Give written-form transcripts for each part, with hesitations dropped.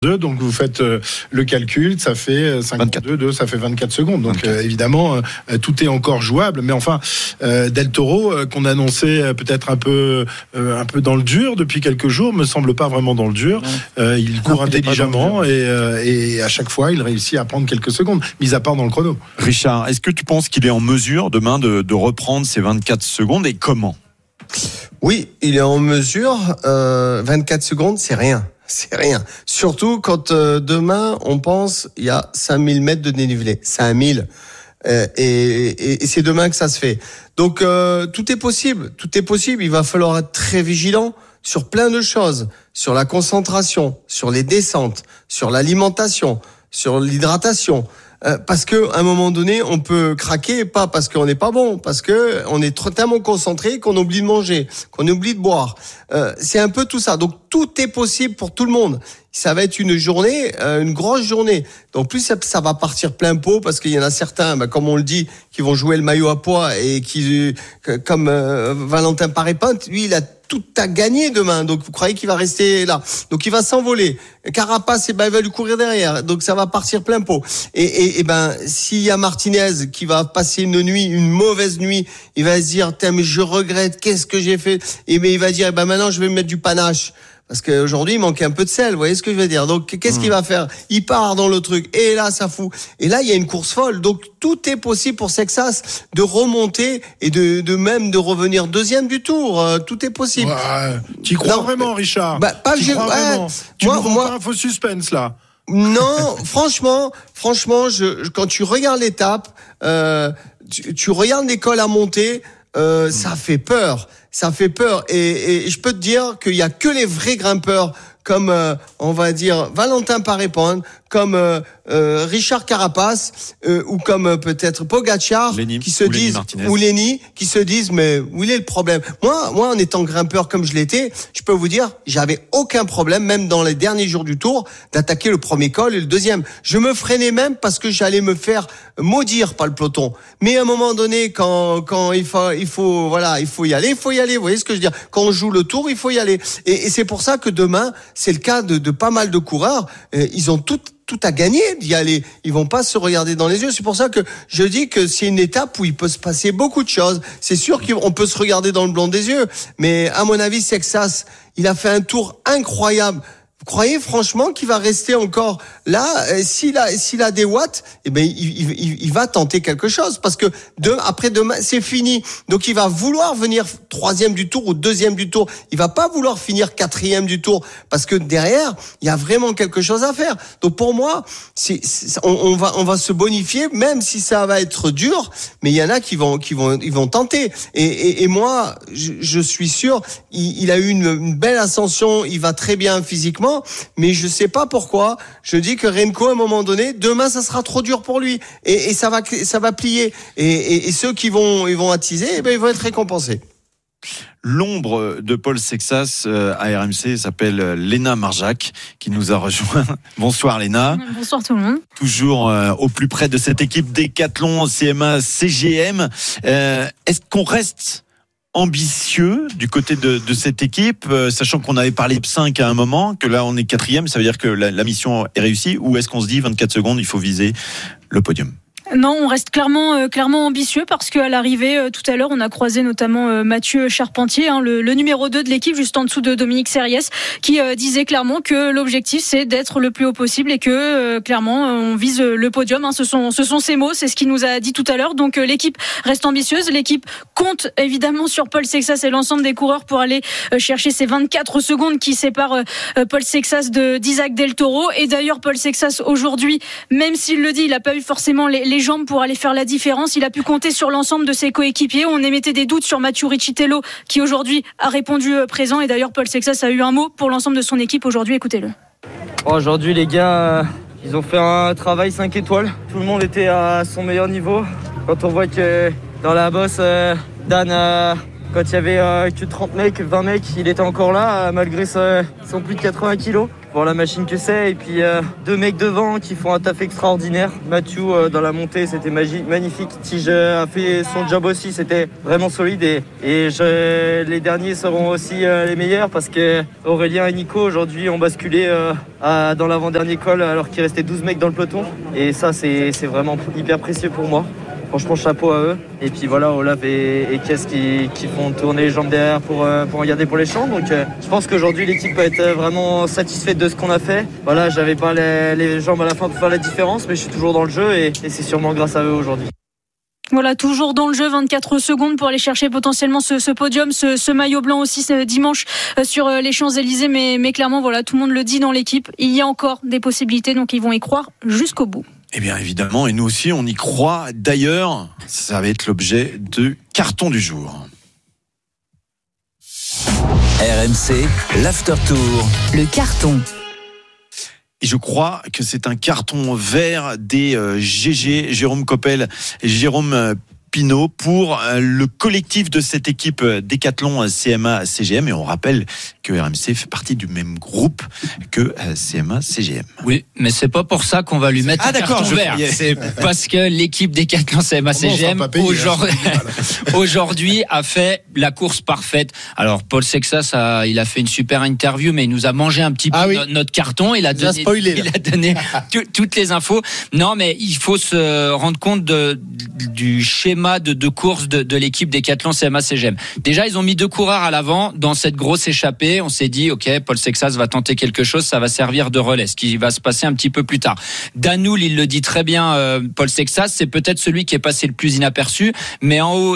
donc vous faites le calcul, ça fait 52, ça fait 24 secondes. Donc évidemment, tout est encore jouable. Mais enfin, Del Toro, qu'on annonçait peut-être un peu dans le dur depuis quelques jours, me semble pas vraiment dans le dur. Il court intelligemment et à chaque fois, il réussit à prendre quelques secondes, mis à part dans le chrono. Richard, est-ce que tu penses qu'il est en mesure demain de reprendre ces 24 secondes et comment ? Oui, il est en mesure. 24 secondes, c'est rien. C'est rien. Surtout quand demain, on pense, il y a 5000 mètres de dénivelé. 5000. Et c'est demain que ça se fait. Donc, tout est possible. Tout est possible. Il va falloir être très vigilant sur plein de choses. Sur la concentration, sur les descentes, sur l'alimentation, sur l'hydratation. Parce que à un moment donné, on peut craquer, pas parce qu'on n'est pas bon, parce que on est tellement concentré qu'on oublie de manger, qu'on oublie de boire. C'est un peu tout ça. Donc tout est possible pour tout le monde. Ça va être une journée, une grosse journée. Donc plus ça va partir plein pot parce qu'il y en a certains, comme on le dit, qui vont jouer le maillot à pois et qui, comme Valentin Paré-Pinte, lui, il a tout à gagner demain. Donc vous croyez qu'il va rester là. Donc il va s'envoler. Carapace, il va lui courir derrière. Donc ça va partir plein pot. Et s'il y a Martinez qui va passer une mauvaise nuit, il va se dire, mais je regrette, qu'est-ce que j'ai fait? Il va dire, maintenant je vais me mettre du panache. Parce qu'aujourd'hui, il manquait un peu de sel, vous voyez ce que je veux dire. Donc, qu'est-ce qu'il va faire? Il part dans le truc, et là, ça fout. Et là, il y a une course folle. Donc, tout est possible pour Sexas de remonter et de même de revenir deuxième du tour. Tout est possible. Ouais, tu y crois vraiment, Richard? Pas tu crois vraiment? Tu me vends pas un faux suspense, là? Non, franchement, quand tu regardes l'étape, tu regardes l'école à monter, ça fait peur. Ça fait peur et je peux te dire qu'il y a que les vrais grimpeurs comme on va dire Valentin Paré-Pinte, comme Richard Carapace ou comme peut-être Pogacar qui se disent ou Lenny qui se disent mais où il est le problème? Moi en étant grimpeur comme je l'étais, je peux vous dire, j'avais aucun problème même dans les derniers jours du Tour d'attaquer le premier col et le deuxième. Je me freinais même parce que j'allais me faire maudire par le peloton. Mais à un moment donné quand il faut y aller, vous voyez ce que je veux dire? Quand on joue le Tour, il faut y aller. Et c'est pour ça que demain, c'est le cas de pas mal de coureurs, ils ont tout à gagner d'y aller. Ils vont pas se regarder dans les yeux. C'est pour ça que je dis que c'est une étape où il peut se passer beaucoup de choses. C'est sûr qu'on peut se regarder dans le blanc des yeux, mais à mon avis, Sexas, il a fait un tour incroyable. Vous croyez franchement qu'il va rester encore là? S'il a des watts, il va tenter quelque chose parce que après demain c'est fini. Donc il va vouloir venir troisième du tour ou deuxième du tour. Il va pas vouloir finir quatrième du tour parce que derrière il y a vraiment quelque chose à faire. Donc pour moi, on va se bonifier même si ça va être dur. Mais il y en a qui vont tenter. Et moi, je suis sûr, il a eu une belle ascension. Il va très bien physiquement. Mais je sais pas pourquoi. Je dis que Remco, à un moment donné, demain, ça sera trop dur pour lui. Et ça va plier. Et ceux qui vont attiser, ils vont être récompensés. L'ombre de Paul Sexas à RMC s'appelle Léna Marjac qui nous a rejoint. Bonsoir Léna. Bonsoir tout le monde. Toujours au plus près de cette équipe Décathlon, CMA, CGM. Est-ce qu'on reste ambitieux du côté de cette équipe, sachant qu'on avait parlé de 5 à un moment, que là on est 4e, ça veut dire que la mission est réussie, ou est-ce qu'on se dit 24 secondes, il faut viser le podium? Non, on reste clairement ambitieux parce qu'à l'arrivée, tout à l'heure, on a croisé notamment Mathieu Charpentier, le numéro 2 de l'équipe, juste en dessous de Dominique Serriès, qui disait clairement que l'objectif, c'est d'être le plus haut possible et que, clairement, on vise le podium. Ce sont ses mots, c'est ce qu'il nous a dit tout à l'heure. Donc, l'équipe reste ambitieuse. L'équipe compte évidemment sur Paul Sexas et l'ensemble des coureurs pour aller chercher ces 24 secondes qui séparent Paul Sexas d'Isaac Del Toro. Et d'ailleurs, Paul Sexas, aujourd'hui, même s'il le dit, il n'a pas eu forcément les jambes pour aller faire la différence. Il a pu compter sur l'ensemble de ses coéquipiers. On émettait des doutes sur Mathieu Riccitello qui aujourd'hui a répondu présent. Et d'ailleurs, Paul Sexas a eu un mot pour l'ensemble de son équipe aujourd'hui. Écoutez-le. Aujourd'hui, les gars, ils ont fait un travail 5 étoiles. Tout le monde était à son meilleur niveau. Quand on voit que dans la bosse, Dan, quand il y avait que 30 mecs, 20 mecs, il était encore là malgré son plus de 80 kilos. pour la machine que c'est. Et puis 2 mecs devant qui font un taf extraordinaire. Mathieu dans la montée, c'était magnifique. Tige a fait son job aussi, c'était vraiment solide. Et les derniers seront aussi les meilleurs parce que Aurélien et Nico aujourd'hui ont basculé dans l'avant-dernier col alors qu'il restait 12 mecs dans le peloton. Et ça, c'est vraiment hyper précieux pour moi. Franchement, chapeau à eux. Et puis voilà, Olaf et Kess qui font tourner les jambes derrière pour regarder pour les champs. Donc je pense qu'aujourd'hui, l'équipe peut être vraiment satisfaite de ce qu'on a fait. Voilà, j'avais pas les jambes à la fin pour faire la différence, mais je suis toujours dans le jeu et c'est sûrement grâce à eux aujourd'hui. Voilà, toujours dans le jeu, 24 secondes pour aller chercher potentiellement ce podium, ce maillot blanc aussi ce dimanche sur les Champs-Élysées. Mais clairement, voilà, tout le monde le dit dans l'équipe. Il y a encore des possibilités, donc ils vont y croire jusqu'au bout. Eh bien, évidemment, et nous aussi, on y croit. D'ailleurs, ça va être l'objet du carton du jour. RMC, l'After Tour. Le carton. Et je crois que c'est un carton vert des GG, Jérôme Coppel et Jérôme Pinault pour le collectif de cette équipe Décathlon CMA CGM. Et on rappelle que RMC fait partie du même groupe que CMA CGM. Oui, mais c'est pas pour ça qu'on va lui mettre un carton vert. C'est parce que l'équipe Décathlon CMA CGM aujourd'hui a fait la course parfaite. Alors Paul Sexas il a fait une super interview, mais il nous a mangé un petit peu notre carton. Il a donné toutes les infos. Non, mais il faut se rendre compte du schéma de course de l'équipe Décathlon CMA CGM. Déjà, ils ont mis 2 coureurs à l'avant dans cette grosse échappée. On s'est dit, ok, Paul Sexas va tenter quelque chose, ça va servir de relais, ce qui va se passer un petit peu plus tard. Danoul, il le dit très bien, Paul Sexas, c'est peut-être celui qui est passé le plus inaperçu, mais en haut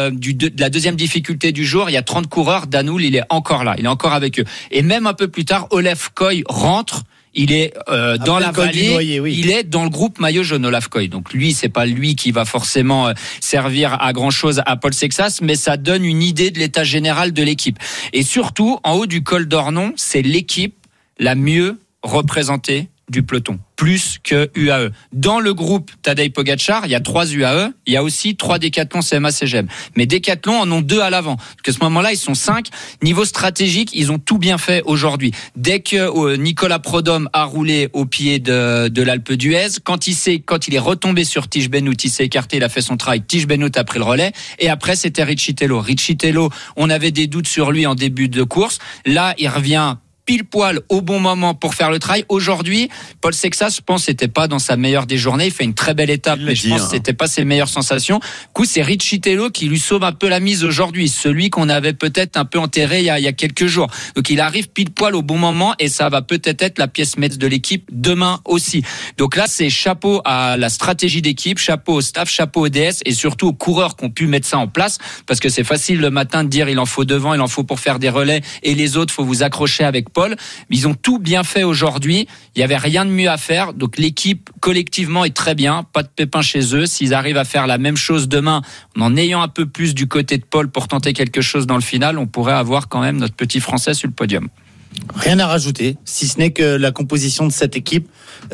de la deuxième difficulté du jour, il y a 30 coureurs. Danoul, il est encore là, il est encore avec eux. Et même un peu plus tard, Olaf Koy rentre. Il est dans la vallée, Noyer, oui. Il est dans le groupe maillot jaune, Olaf Koy. Donc lui, c'est pas lui qui va forcément servir à grand chose à Paul Sexas, mais ça donne une idée de l'état général de l'équipe. Et surtout, en haut du col d'Ornon, c'est l'équipe la mieux représentée du peloton, plus que UAE. Dans le groupe Tadej Pogacar, il y a 3 UAE, il y a aussi 3 Décathlon CMA CGM. Mais Décathlon en ont 2 à l'avant. Donc à ce moment-là, ils sont 5. Niveau stratégique, ils ont tout bien fait aujourd'hui. Dès que Nicolas Prodhomme a roulé au pied de l'Alpe d'Huez, quand il est retombé sur Tige Benoot, il s'est écarté, il a fait son travail. Tige Benoot a pris le relais. Et après, c'était Riccitello. Riccitello, on avait des doutes sur lui en début de course. Là, il revient pile poil au bon moment pour faire le travail. Aujourd'hui, Paul Sexas, je pense, c'était pas dans sa meilleure des journées. Il fait une très belle étape, mais je pense que c'était pas ses meilleures sensations. Du coup, c'est Riccitello qui lui sauve un peu la mise aujourd'hui. Celui qu'on avait peut-être un peu enterré il y a quelques jours. Donc, il arrive pile poil au bon moment et ça va peut-être être la pièce maître de l'équipe demain aussi. Donc là, c'est chapeau à la stratégie d'équipe, chapeau au staff, chapeau au DS et surtout aux coureurs qui ont pu mettre ça en place parce que c'est facile le matin de dire il en faut devant, il en faut pour faire des relais et les autres, faut vous accrocher avec Paul. Ils ont tout bien fait aujourd'hui. Il n'y avait rien de mieux à faire. Donc l'équipe collectivement est très bien. Pas de pépins chez eux. S'ils arrivent à faire la même chose demain, en ayant un peu plus du côté de Paul pour tenter quelque chose dans le final, on pourrait avoir quand même notre petit Français sur le podium. Rien à rajouter, si ce n'est que la composition de cette équipe,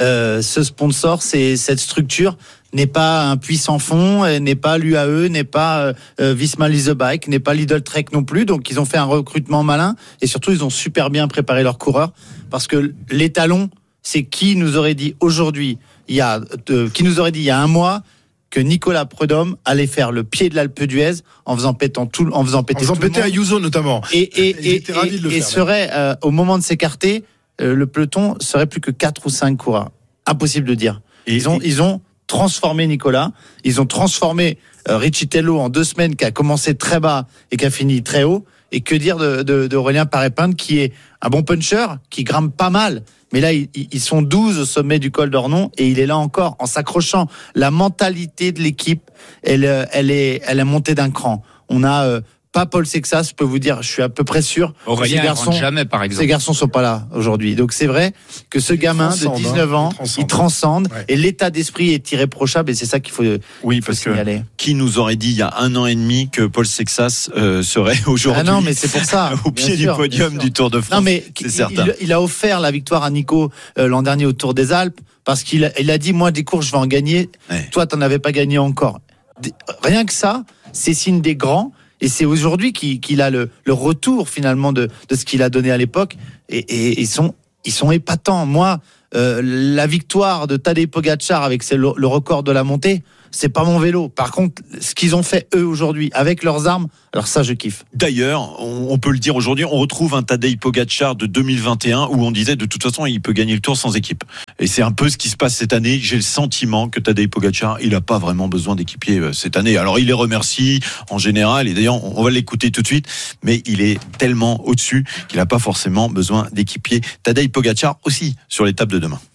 ce sponsor, cette structure n'est pas un puissant fond, n'est pas l'UAE, n'est pas Visma Lease the Bike, n'est pas Lidl Trek non plus. Donc ils ont fait un recrutement malin et surtout ils ont super bien préparé leurs coureurs parce que l'étalon, c'est qui nous aurait dit aujourd'hui, il y a un mois que Nicolas Prodhomme allait faire le pied de l'Alpe d'Huez en faisant péter Ayuso notamment. Et serait au moment de s'écarter, le peloton serait plus que 4 ou 5 coureurs. Impossible de dire. Ils ont transformé Nicolas, ils ont transformé Riccitello en 2 semaines qui a commencé très bas et qui a fini très haut. Et que dire d'Aurélien Paré-Pinte qui est un bon puncher, qui grimpe pas mal. Mais là, ils sont 12 au sommet du col d'Ornon et il est là encore en s'accrochant. La mentalité de l'équipe, elle est montée d'un cran. On a pas Paul Sexas, je peux vous dire, je suis à peu près sûr. Aurélien, il rentre jamais, par exemple. Ces garçons sont pas là aujourd'hui. Donc c'est vrai que ce gamin de 19 ans, il transcende et l'état d'esprit est irréprochable et c'est ça qu'il faut signaler. Qui nous aurait dit il y a 1 an et demi que Paul Sexas serait aujourd'hui non, mais c'est pour ça, au pied du podium du Tour de France. Non, mais c'est certain. Il a offert la victoire à Nico l'an dernier au Tour des Alpes parce qu'il a dit moi des courses je vais en gagner. Ouais. Toi t'en avais pas gagné encore. Rien que ça, c'est signe des grands. Et c'est aujourd'hui qu'il a le retour finalement de ce qu'il a donné à l'époque. Et ils sont ils sont épatants. Moi, la victoire de Tadej Pogačar avec le record de la montée, c'est pas mon vélo. Par contre, ce qu'ils ont fait eux aujourd'hui avec leurs armes, alors ça je kiffe. D'ailleurs, on peut le dire aujourd'hui, on retrouve un Tadej Pogačar de 2021 où on disait de toute façon il peut gagner le Tour sans équipe. Et c'est un peu ce qui se passe cette année. J'ai le sentiment que Tadej Pogačar, il a pas vraiment besoin d'équipier cette année. Alors il les remercie en général et d'ailleurs on va l'écouter tout de suite, mais il est tellement au-dessus qu'il n'a pas forcément besoin d'équipier. Tadej Pogačar aussi sur l'étape de demain.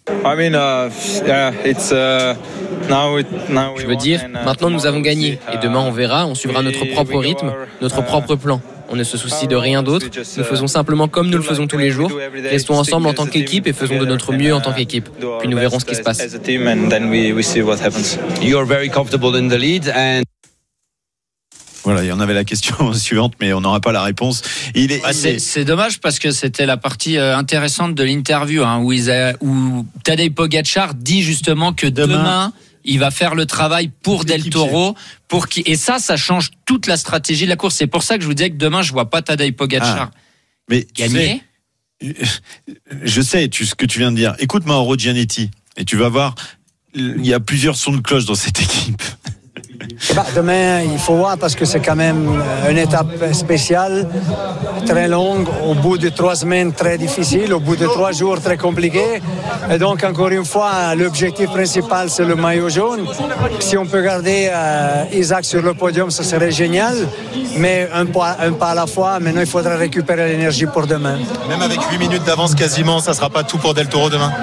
Je veux dire, maintenant nous avons gagné et demain on verra, on suivra notre propre rythme, notre propre plan. On ne se soucie de rien d'autre, nous faisons simplement comme nous le faisons tous les jours. Restons ensemble en tant qu'équipe et faisons de notre mieux en tant qu'équipe. Puis nous verrons ce qui se passe. Voilà, il y en avait la question suivante, mais on n'aura pas la réponse. C'est dommage parce que c'était la partie intéressante de l'interview, où Tadej Pogačar dit justement que demain il va faire le travail pour Del Toro, et ça change toute la stratégie de la course. C'est pour ça que je vous disais que demain je vois pas Tadej Pogačar gagner. Je sais ce que tu viens de dire. Écoute Mauro Gianetti et tu vas voir, il y a plusieurs sons de cloche dans cette équipe. Demain, il faut voir parce que c'est quand même une étape spéciale, très longue, au bout de 3 semaines très difficiles, au bout de 3 jours très compliqués. Et donc, encore une fois, l'objectif principal, c'est le maillot jaune. Si on peut garder Isaac sur le podium, ce serait génial. Mais un pas à la fois, maintenant, il faudra récupérer l'énergie pour demain. Même avec 8 minutes d'avance quasiment, ça ne sera pas tout pour Del Toro demain?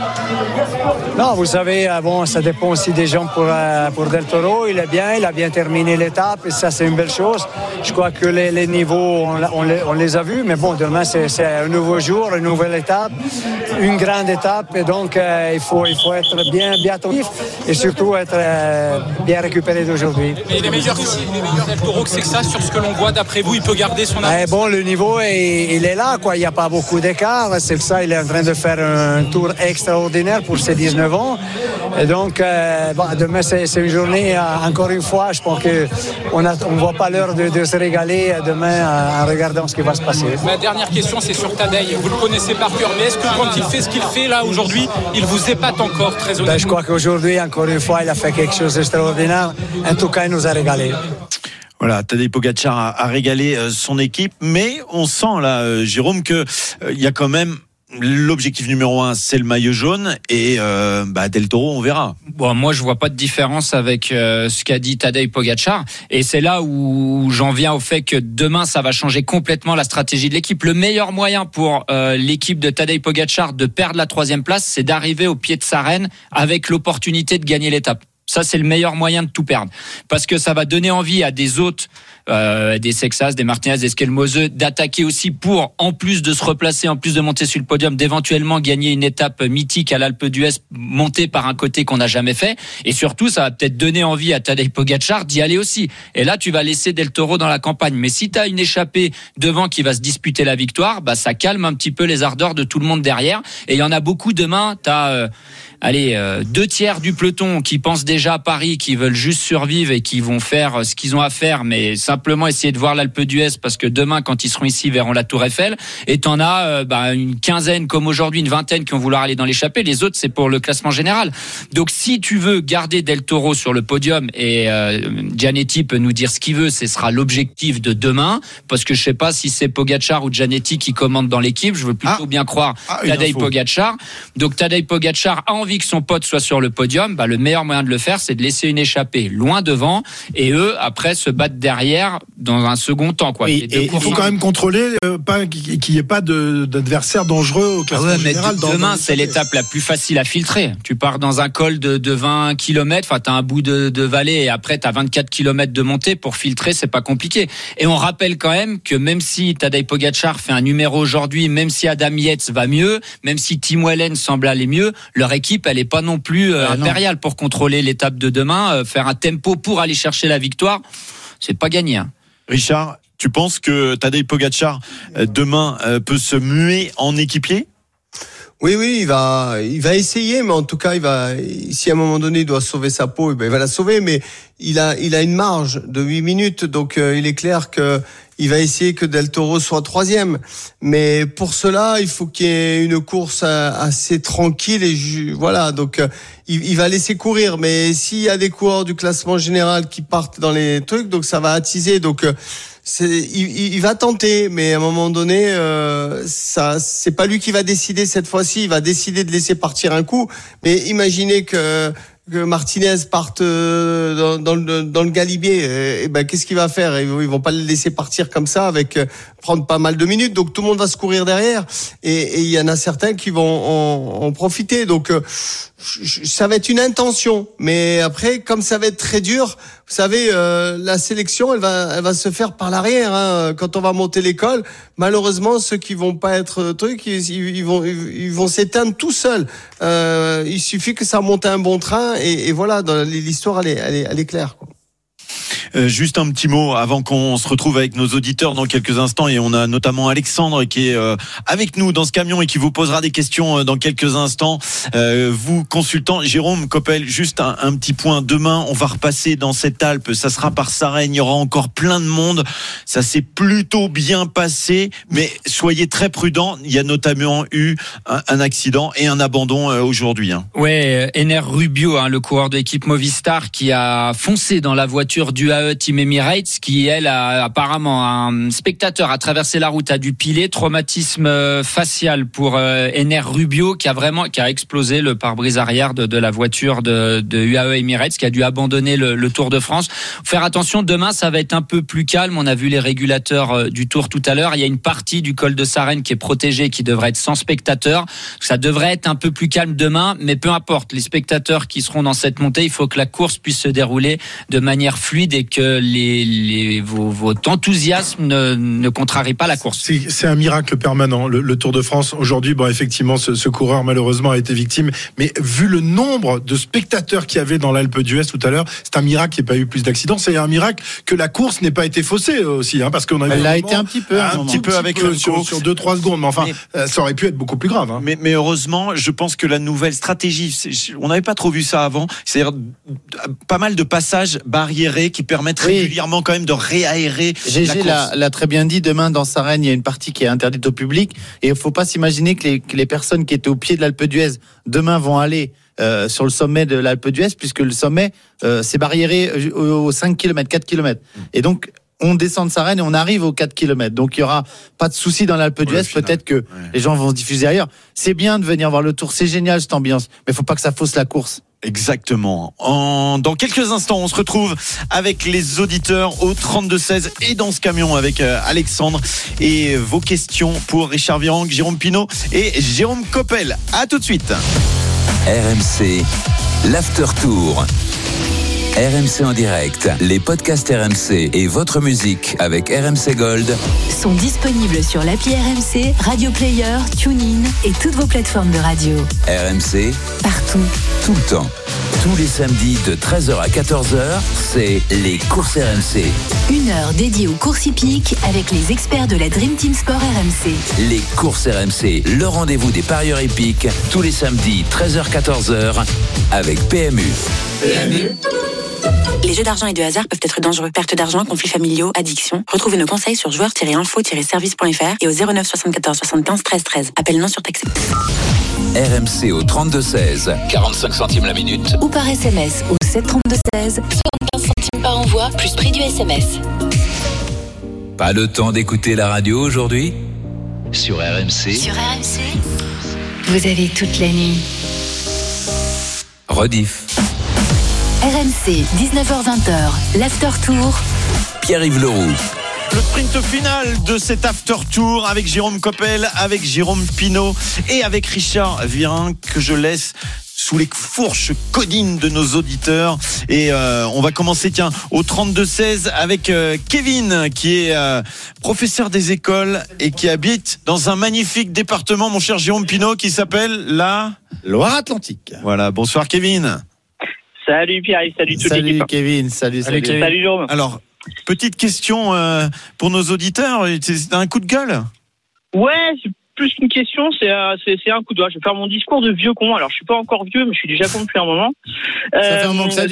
Non, vous savez, ça dépend aussi des gens pour Del Toro. Il a bien terminé l'étape et ça, c'est une belle chose. Je crois que les niveaux, on les a vus. Mais bon, demain, c'est un nouveau jour, une nouvelle étape, une grande étape. Et donc, il faut être bien attentif et surtout être bien récupéré d'aujourd'hui. Mais il est meilleur Del Toro que c'est que ça, sur ce que l'on voit, d'après vous, il peut garder son avance? Bon, le niveau, il est là, quoi. Il n'y a pas beaucoup d'écart. C'est que ça, il est en train de faire un tour extraordinaire pour ses 19 ans. Et donc, demain, c'est une journée, encore une fois, je pense qu'on ne voit pas l'heure de se régaler demain en regardant ce qui va se passer. Ma dernière question, c'est sur Tadej. Vous le connaissez par cœur, mais est-ce que quand il fait ce qu'il fait là aujourd'hui, il vous épate encore très honnêtement? Je crois qu'aujourd'hui, encore une fois, il a fait quelque chose d'extraordinaire. En tout cas, il nous a régalé. Voilà, Tadej Pogačar a régalé son équipe, mais on sent là, Jérôme, que il y a quand même l'objectif numéro 1, c'est le maillot jaune et Del Toro, on verra. Bon, moi je vois pas de différence avec ce qu'a dit Tadej Pogačar et c'est là où j'en viens au fait que demain ça va changer complètement la stratégie de l'équipe. Le meilleur moyen pour l'équipe de Tadej Pogačar de perdre la 3e place, c'est d'arriver au pied de sa reine avec l'opportunité de gagner l'étape. Ça, c'est le meilleur moyen de tout perdre. Parce que ça va donner envie à des autres, des Sexas, des Martinez, des Skelmose, d'attaquer aussi pour, en plus de se replacer, en plus de monter sur le podium, d'éventuellement gagner une étape mythique à l'Alpe d'Huez, montée par un côté qu'on n'a jamais fait. Et surtout, ça va peut-être donner envie à Tadej Pogačar d'y aller aussi. Et là, tu vas laisser Del Toro dans la campagne. Mais si tu as une échappée devant qui va se disputer la victoire, ça calme un petit peu les ardeurs de tout le monde derrière. Et il y en a beaucoup demain. Tu as... 2/3 du peloton qui pensent déjà à Paris, qui veulent juste survivre et qui vont faire ce qu'ils ont à faire, mais simplement essayer de voir l'Alpe d'Huez parce que demain, quand ils seront ici, ils verront la Tour Eiffel. Et t'en as une quinzaine comme aujourd'hui, une vingtaine qui vont vouloir aller dans l'échappée. Les autres, c'est pour le classement général. Donc, si tu veux garder Del Toro sur le podium, et Gianetti peut nous dire ce qu'il veut, ce sera l'objectif de demain, parce que je sais pas si c'est Pogačar ou Gianetti qui commandent dans l'équipe. Je veux plutôt bien croire Tadej Pogačar. Donc, Tadej Pogačar a envie que son pote soit sur le podium, le meilleur moyen de le faire, c'est de laisser une échappée loin devant et eux, après, se battre derrière dans un second temps. Et il faut quand même contrôler qu'il n'y ait pas d'adversaire dangereux au classement général. Demain, c'est l'étape la plus facile à filtrer. Tu pars dans un col de 20 km, tu as un bout de vallée et après, tu as 24 km de montée. Pour filtrer, c'est pas compliqué. Et on rappelle quand même que même si Tadej Pogačar fait un numéro aujourd'hui, même si Adam Yates va mieux, même si Tim Wellens semble aller mieux, leur équipe, elle est pas non plus impériale pour contrôler l'étape de demain. Faire un tempo pour aller chercher la victoire, c'est pas gagné. Richard, tu penses que Tadej Pogačar demain peut se muer en équipier? Oui, il va essayer, mais en tout cas, si à un moment donné il doit sauver sa peau, il va la sauver, mais il a une marge de 8 minutes, donc il est clair que il va essayer que Del Toro soit 3e. Mais pour cela, il faut qu'il y ait une course assez tranquille et voilà. Donc il va laisser courir. Mais s'il y a des coureurs du classement général qui partent dans les trucs, donc ça va attiser. Donc il va tenter, mais à un moment donné, c'est pas lui qui va décider cette fois-ci. Il va décider de laisser partir un coup. Mais imaginez que Martinez parte dans le galibier, et ben qu'est-ce qu'il va faire? Ils vont pas le laisser partir comme ça avec prendre pas mal de minutes. Donc tout le monde va se courir derrière, et il y en a certains qui vont en profiter. Donc ça va être une intention, mais après comme ça va être très dur, vous savez, la sélection elle va se faire par l'arrière. Hein. Quand on va monter l'école, malheureusement ceux qui vont pas être ils vont s'éteindre tout seuls. Il suffit que ça monte un bon train. Et voilà, l'histoire elle est claire, quoi. Juste un petit mot avant qu'on se retrouve avec nos auditeurs dans quelques instants, et on a notamment Alexandre qui est avec nous dans ce camion et qui vous posera des questions dans quelques instants. Vous consultant Jérôme Coppel, juste un petit point. Demain, on va repasser dans cette Alpe. Ça sera par Sarenne. Il y aura encore plein de monde. Ça s'est plutôt bien passé, mais soyez très prudents. Il y a notamment eu un accident et un abandon aujourd'hui. Ouais, Ener Rubio, le coureur de l'équipe Movistar, qui a foncé dans la voiture du AE Team Emirates, qui elle a apparemment un spectateur a traversé la route, a dû piler, traumatisme facial pour Ener Rubio, qui a explosé le pare-brise arrière de la voiture de UAE Emirates, qui a dû abandonner le Tour de France. Faire attention, demain ça va être un peu plus calme. On a vu les régulateurs du Tour tout à l'heure. Il y a une partie du col de Sarenne qui est protégée, qui devrait être sans spectateurs. Ça devrait être un peu plus calme demain, mais peu importe, les spectateurs qui seront dans cette montée, il faut que la course puisse se dérouler de manière fluide et que votre enthousiasme ne contrarie pas la course. C'est un miracle permanent, le Tour de France. Aujourd'hui, effectivement, ce coureur malheureusement a été victime, mais vu le nombre de spectateurs qu'il y avait dans l'Alpe d'Huez tout à l'heure, c'est un miracle qu'il n'y ait pas eu plus d'accidents. C'est un miracle que la course n'ait pas été faussée aussi, parce qu'on elle a été un petit peu avec sur 2-3 secondes, mais enfin, ça aurait pu être beaucoup plus grave. Mais heureusement, je pense que la nouvelle stratégie, on n'avait pas trop vu ça avant, c'est-à-dire pas mal de passages barriérés qui permettent régulièrement quand même de réaérer. GG l'a très bien dit. Demain dans Sarenne, il y a une partie qui est interdite au public, et il ne faut pas s'imaginer que les personnes qui étaient au pied de l'Alpe d'Huez demain vont aller sur le sommet de l'Alpe d'Huez, puisque le sommet c'est barriéré aux 5 km, 4 km. Et donc on descend de Sarenne et on arrive aux 4 km. Donc il n'y aura pas de souci dans l'Alpe d'Huez. Peut-être que les gens vont se diffuser ailleurs. C'est bien de venir voir le Tour, c'est génial cette ambiance, mais il ne faut pas que ça fausse la course. Exactement. Dans quelques instants, on se retrouve avec les auditeurs au 32-16 et dans ce camion avec Alexandre, et vos questions pour Richard Virenque, Jérôme Pinault et Jérôme Coppel. À tout de suite. RMC, l'After Tour. RMC en direct, les podcasts RMC et votre musique avec RMC Gold sont disponibles sur l'appli RMC, Radio Player, TuneIn et toutes vos plateformes de radio. RMC, partout, tout le temps. Tous les samedis de 13h à 14h, c'est les courses RMC. Une heure dédiée aux courses hippiques avec les experts de la Dream Team Sport RMC. Les courses RMC, le rendez-vous des parieurs hippiques, tous les samedis 13h-14h avec PMU. Les jeux d'argent et de hasard peuvent être dangereux. Perte d'argent, conflits familiaux, addiction. Retrouvez nos conseils sur joueurs-info-service.fr et au 09 74 75 13 13. Appel non surtaxé. RMC au 32-16, 45 centimes la minute. Ou par SMS au 732-16, 75 centimes par envoi, plus prix du SMS. Pas le temps d'écouter la radio aujourd'hui ? Sur RMC. Sur RMC, vous avez toute la nuit. Rediff. RMC, 19h-20h, l'After Tour. Pierre-Yves Leroux. Le sprint final de cet After Tour avec Jérôme Coppel, avec Jérôme Pinault et avec Richard Virenque, que je laisse sous les fourches codines de nos auditeurs. Et on va commencer au 32-16 avec Kevin, qui est professeur des écoles et qui habite dans un magnifique département, mon cher Jérôme Pinault, qui s'appelle la Loire-Atlantique. Voilà, bonsoir Kevin. Salut Pierre, salut toute l'équipe. Salut Kevin, salut Kevin. Salut Jérôme. Alors, petite question pour nos auditeurs, c'est un coup de gueule ? Ouais, c'est plus qu'une question, c'est un coup de doigt. Je vais faire mon discours de vieux con. Alors, je suis pas encore vieux, mais je suis déjà con depuis un moment. Ça fait un moment que ça dure.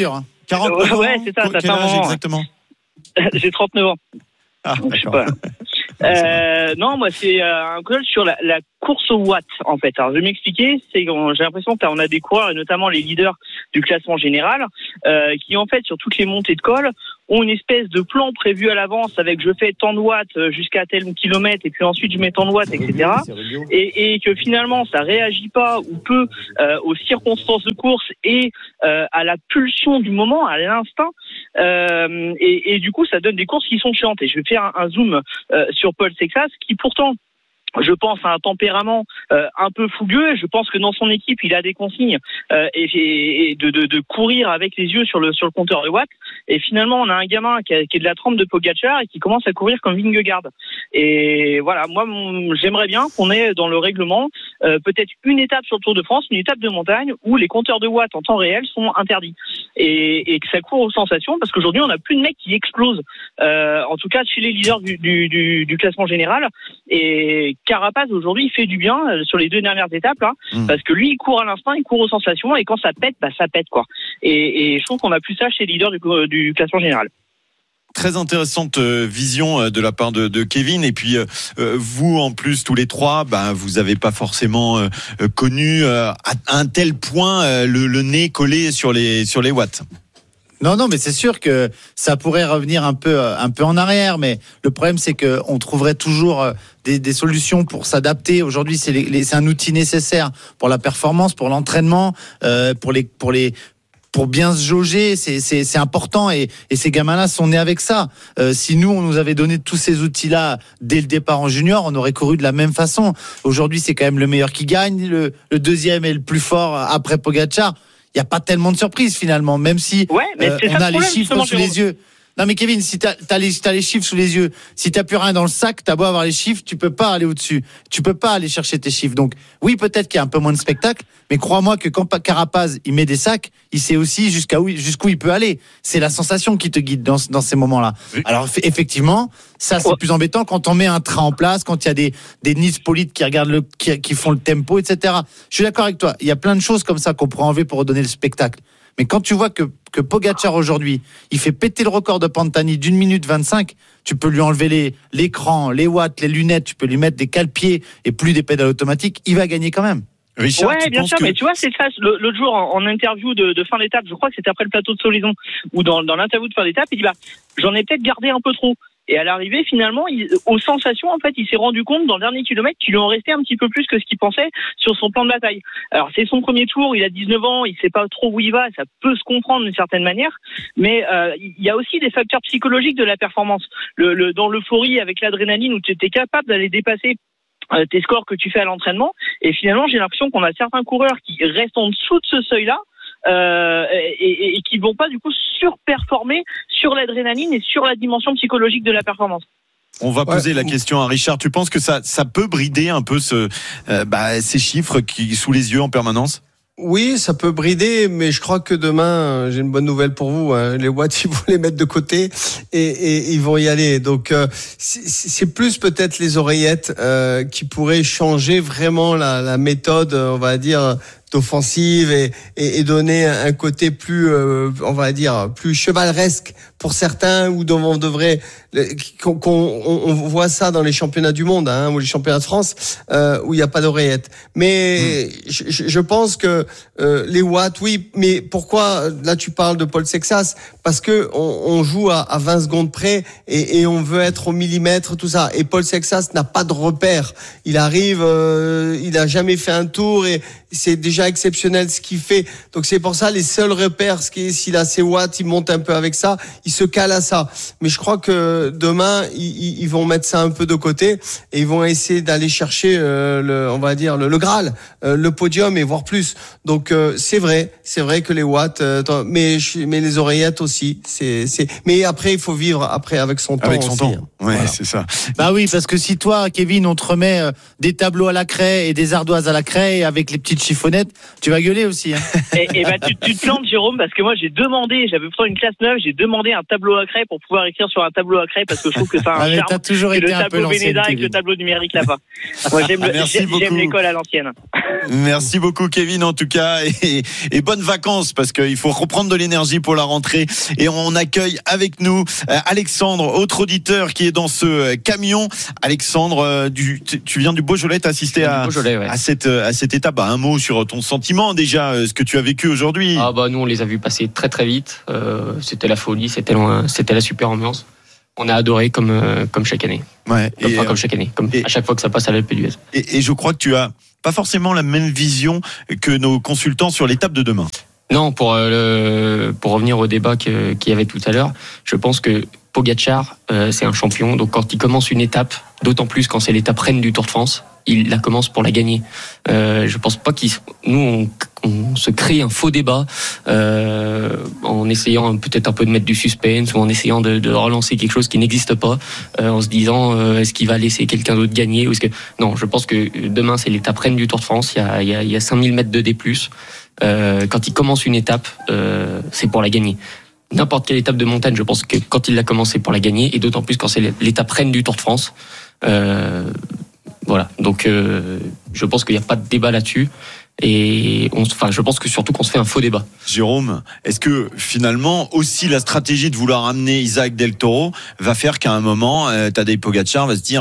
49 ans. Ouais, c'est ça. Ça fait Quel un âge moment. exactement? J'ai 39 ans. Ah, Donc, je sais d'accord. pas. Non, moi c'est un coach sur la course au watt en fait. Alors je vais m'expliquer, j'ai l'impression qu'on a des coureurs et notamment les leaders du classement général qui en fait sur toutes les montées de col ont une espèce de plan prévu à l'avance avec je fais tant de watts jusqu'à tel kilomètre et puis ensuite je mets tant de watts, etc. Et que finalement ça réagit pas ou peu aux circonstances de course et à la pulsion du moment, à l'instinct. Et du coup ça donne des courses qui sont chiantes. Et je vais faire un zoom sur Paul Sexas qui pourtant je pense à un tempérament un peu fougueux. Je pense que dans son équipe, il a des consignes et de courir avec les yeux sur le compteur de watts. Et finalement, on a un gamin qui est de la trempe de Pogacar et qui commence à courir comme Vingegaard. Et voilà, moi, j'aimerais bien qu'on ait dans le règlement peut-être une étape sur le Tour de France, une étape de montagne où les compteurs de watts en temps réel sont interdits et que ça court aux sensations parce qu'aujourd'hui, on n'a plus de mecs qui explosent. En tout cas, chez les leaders du classement général. Et Carapace aujourd'hui il fait du bien sur les 2 dernières étapes là, parce que lui il court à l'instinct, il court aux sensations et quand ça pète, ça pète quoi. Et je trouve qu'on a plus ça chez les leaders du classement général. Très intéressante vision de la part de Kevin. Et puis vous en plus tous les trois, vous n'avez pas forcément connu à un tel point le nez collé sur les watts. Non, mais c'est sûr que ça pourrait revenir un peu en arrière, mais le problème c'est que on trouverait toujours des solutions pour s'adapter. Aujourd'hui, c'est un outil nécessaire pour la performance, pour l'entraînement, pour bien se jauger, c'est important et ces gamins-là sont nés avec ça. Si nous, on nous avait donné tous ces outils-là dès le départ en junior, on aurait couru de la même façon. Aujourd'hui, c'est quand même le meilleur qui gagne, le deuxième est le plus fort après Pogacar. Il n'y a pas tellement de surprises finalement, même si on a les chiffres sous les yeux. Non mais Kevin, si t'as les chiffres sous les yeux, si t'as plus rien dans le sac, t'as beau avoir les chiffres, tu peux pas aller au-dessus, tu peux pas aller chercher tes chiffres. Donc oui, peut-être qu'il y a un peu moins de spectacle, mais crois-moi que quand Carapaz il met des sacs, il sait aussi jusqu'où il peut aller. C'est la sensation qui te guide dans ces moments-là. Oui. Alors effectivement, ça c'est plus embêtant quand on met un train en place, quand il y a des Nice-Polites qui regardent qui font le tempo, etc. Je suis d'accord avec toi. Il y a plein de choses comme ça qu'on pourrait enlever pour redonner le spectacle. Mais quand tu vois que Pogacar aujourd'hui, il fait péter le record de Pantani d'1 minute 25, tu peux lui enlever l'écran, les watts, les lunettes, tu peux lui mettre des cale-pieds et plus des pédales automatiques, il va gagner quand même. Richard, ouais, bien sûr, mais tu vois, c'est ça. L'autre jour, en interview de fin d'étape, je crois que c'était après le plateau de Solaison, ou dans l'interview de fin d'étape, il dit j'en ai peut-être gardé un peu trop. Et à l'arrivée, finalement, aux sensations, en fait, il s'est rendu compte dans le dernier kilomètre qu'il lui en restait un petit peu plus que ce qu'il pensait sur son plan de bataille. Alors, c'est son premier tour, il a 19 ans, il sait pas trop où il va, ça peut se comprendre d'une certaine manière, mais il y a aussi des facteurs psychologiques de la performance. Dans l'euphorie avec l'adrénaline où tu es capable d'aller dépasser tes scores que tu fais à l'entraînement, et finalement, j'ai l'impression qu'on a certains coureurs qui restent en dessous de ce seuil-là, et qui vont pas du coup surperformer sur l'adrénaline et sur la dimension psychologique de la performance. On va poser la question à Richard. Tu penses que ça peut brider un peu ces chiffres qui sous les yeux en permanence? Oui, ça peut brider, mais je crois que demain, j'ai une bonne nouvelle pour vous. Les watts, ils vont les mettre de côté et ils vont y aller. Donc, c'est plus peut-être les oreillettes qui pourraient changer vraiment la méthode, on va dire, d'offensive et donner un côté plus, on va dire, plus chevaleresque pour certains, ou on devrait on voit ça dans les championnats du monde, ou les championnats de France, où il n'y a pas d'oreillette. Mais je pense que les watts, oui, mais pourquoi là tu parles de Paul Sexas? Parce que on joue à 20 secondes près et on veut être au millimètre, tout ça. Et Paul Sexas n'a pas de repère. Il arrive, il a jamais fait un tour et c'est déjà exceptionnel ce qu'il fait. Donc c'est pour ça les seuls repères, s'il a ses watts, il monte un peu avec ça, il se cale à ça. Mais je crois que demain ils vont mettre ça un peu de côté et ils vont essayer d'aller chercher on va dire le Graal, le podium et voire plus. Donc c'est vrai que les watts, mais les oreillettes aussi. Mais après il faut vivre avec son temps. Avec son aussi, temps. Ouais, voilà. C'est ça. Bah oui, parce que si toi, Kevin, on te remet des tableaux à la craie et des ardoises à la craie avec les petites petite chiffonnette, tu vas gueuler aussi. Hein. Et bah tu te plantes, Jérôme, parce que moi j'avais pourtant une classe 9, j'ai demandé un tableau à craie pour pouvoir écrire sur un tableau à craie parce que je trouve que ça a un charme. T'as toujours été le un peu tableau Vénéda avec le tableau numérique là-bas. Moi j'aime l'école à l'ancienne. Merci beaucoup Kevin en tout cas et bonnes vacances parce qu'il faut reprendre de l'énergie pour la rentrée et on accueille avec nous Alexandre, autre auditeur qui est dans ce camion. Alexandre, tu viens du Beaujolais, t'as assisté à cette étape. Un mot sur ton sentiment déjà, ce que tu as vécu aujourd'hui. Nous on les a vus passer très très vite. C'était la folie, c'était la super ambiance. On a adoré comme chaque année. Ouais. Comme chaque année, à chaque fois que ça passe à l'Alpe d'Huez. Et je crois que tu as pas forcément la même vision que nos consultants sur l'étape de demain. Non, pour revenir au débat qu'il y avait tout à l'heure, je pense que Pogačar, c'est un champion. Donc quand il commence une étape, d'autant plus quand c'est l'étape reine du Tour de France, il la commence pour la gagner. Je pense pas nous on se crée un faux débat en essayant peut-être un peu de mettre du suspense ou en essayant de relancer quelque chose qui n'existe pas, en se disant est-ce qu'il va laisser quelqu'un d'autre gagner ou est-ce que non, je pense que demain c'est l'étape reine du Tour de France. Il y a 5000 mètres de D+. Quand il commence une étape, c'est pour la gagner. N'importe quelle étape de montagne, je pense que quand il l'a commencé pour la gagner, et d'autant plus quand c'est l'étape reine du Tour de France. Voilà, donc je pense qu'il n'y a pas de débat là-dessus. Et je pense que surtout qu'on se fait un faux débat. Jérôme, est-ce que finalement aussi la stratégie de vouloir amener Isaac Del Toro va faire qu'à un moment Tadej Pogačar va se dire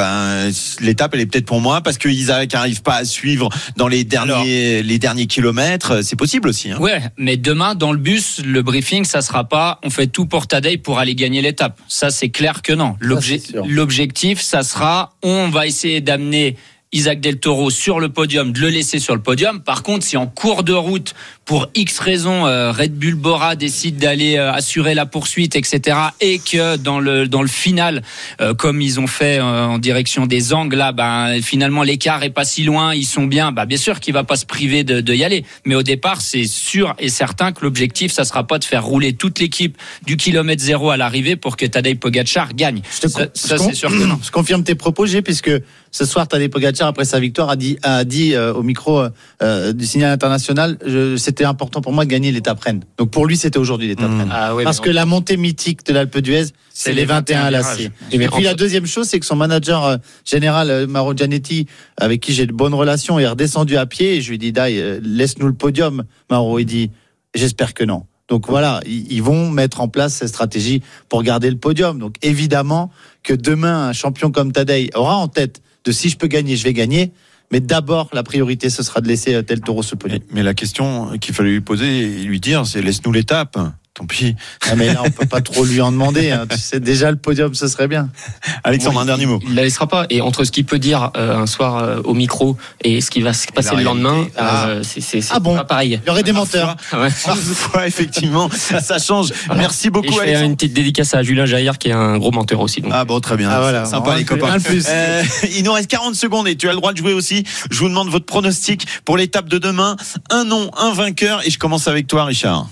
l'étape elle est peut-être pour moi parce que Isaac n'arrive pas à suivre dans les derniers kilomètres, c'est possible aussi. Hein. Ouais, mais demain dans le bus, le briefing ça sera pas on fait tout pour Tadej pour aller gagner l'étape. Ça c'est clair que non. L'objectif ça sera on va essayer d'amener Isaac Del Toro sur le podium, de le laisser sur le podium. Par contre, si en cours de route, pour X raisons, Red Bull Bora décide d'aller assurer la poursuite, etc., et que dans le final, comme ils ont fait en direction des Angles, là, finalement l'écart est pas si loin, ils sont bien. Bien sûr qu'il va pas se priver de y aller, mais au départ, c'est sûr et certain que l'objectif, ça sera pas de faire rouler toute l'équipe du kilomètre zéro à l'arrivée pour que Tadej Pogačar gagne. Ça c'est sûr que non. Je confirme tes propos, puisque ce soir, Tadej Pogačar, après sa victoire, a dit au micro du Signal International, c'était important pour moi de gagner l'étape reine. Donc pour lui, c'était aujourd'hui l'étape reine. Parce que la montée mythique de l'Alpe d'Huez, c'est les 21 lacets. Et puis la deuxième chose, c'est que son manager général, Mauro Gianetti, avec qui j'ai de bonnes relations, est redescendu à pied. Et je lui ai dit, laisse-nous le podium. Mauro, il dit, j'espère que non. Donc voilà, ils vont mettre en place cette stratégie pour garder le podium. Donc évidemment que demain, un champion comme Tadej aura en tête de si je peux gagner, je vais gagner. Mais d'abord, la priorité, ce sera de laisser Del Toro se podium. Mais la question qu'il fallait lui poser et lui dire, c'est laisse-nous l'étape. Tant pis. Mais là, on peut pas trop lui en demander. Hein. Tu sais, déjà, le podium, ce serait bien. Alexandre, un dernier mot. Il la laissera pas. Et entre ce qu'il peut dire un soir au micro et ce qui va se passer le lendemain, c'est pas pareil. Il y aurait des menteurs. Parfois, effectivement, ça change. Merci beaucoup, Alexandre. Je fais une petite dédicace à Julien Jaillard, qui est un gros menteur aussi. Donc. Très bien. Voilà. Sympa, les copains. Il nous reste 40 secondes et tu as le droit de jouer aussi. Je vous demande votre pronostic pour l'étape de demain. Un nom, un vainqueur. Et je commence avec toi, Richard.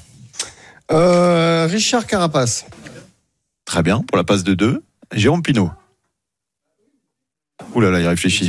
Richard Carapace. Très bien, pour la passe de 2. Jérôme Pinault. Ouh là là, il réfléchit.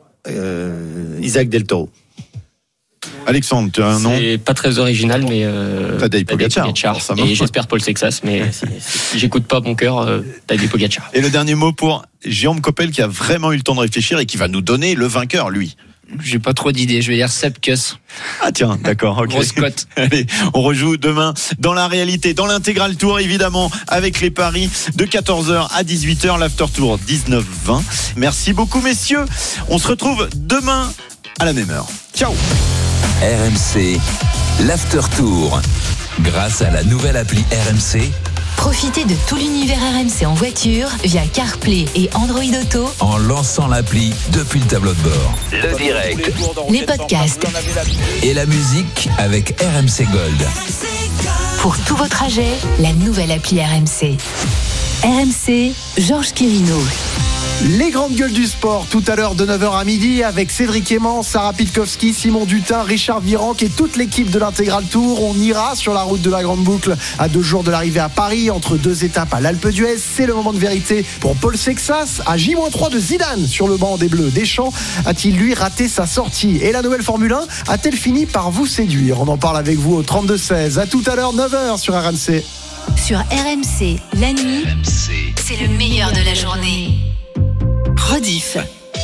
Isaac Del Toro. Alexandre, tu as un nom? C'est pas très original, mais Tadej Pogačar. Et j'espère Paul Sexas, mais si j'écoute pas mon cœur, Tadej Pogačar. Et le dernier mot pour Jérôme Coppel, qui a vraiment eu le temps de réfléchir et qui va nous donner le vainqueur, lui. J'ai pas trop d'idées, je vais dire Sepp Kuss. Ah tiens, d'accord, ok. Grosse cote. Allez, on rejoue demain dans la réalité, dans l'intégral tour évidemment, avec les paris de 14h à 18h, l'after tour 19-20. Merci beaucoup messieurs, on se retrouve demain à la même heure. Ciao. RMC, l'after tour, grâce à la nouvelle appli RMC. Profitez de tout l'univers RMC en voiture via CarPlay et Android Auto en lançant l'appli depuis le tableau de bord. Le direct, les podcasts et la musique avec RMC Gold. Pour tous vos trajets, la nouvelle appli RMC. RMC, Georges Quirino. Les grandes gueules du sport, tout à l'heure de 9h à midi avec Cédric Aimant, Sarah Pitkowski, Simon Dutin, Richard Virenque et toute l'équipe de l'Intégral Tour. On ira sur la route de la Grande Boucle à 2 jours de l'arrivée à Paris, entre 2 étapes à l'Alpe d'Huez. C'est le moment de vérité pour Paul Sexas, à J-3 de Zidane sur le banc des Bleus. Deschamps a-t-il lui raté sa sortie? Et la nouvelle Formule 1 a-t-elle fini par vous séduire? On en parle avec vous au 32-16. À tout à l'heure, 9h sur RMC. Sur RMC, la nuit, c'est le meilleur de la journée. Rediff.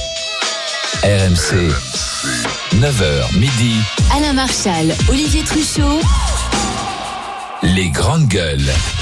RMC, 9h midi. Alain Marchal, Olivier Truchot. Les grandes gueules.